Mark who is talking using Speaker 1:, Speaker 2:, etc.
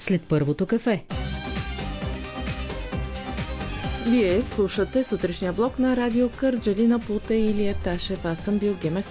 Speaker 1: след първото кафе.
Speaker 2: Вие слушате сутрешния блок на Радио Кърджали на пулта Илия Ташев. Аз съм Билгемев